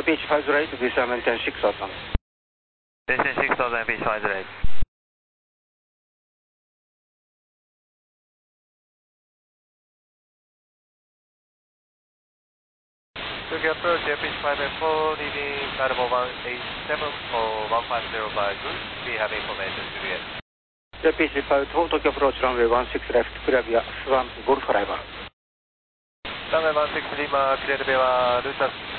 Beach 508, this is maintain 6000. Maintain 6000, Beach 508. Tokyo approach, Beach 504, leading Carnival 187 for 150 by Goose. We have information to you. Beach 504, Tokyo approach runway 16 left, clear via Swamp Golf Driver. Runway 16 Lima, clear via Lutas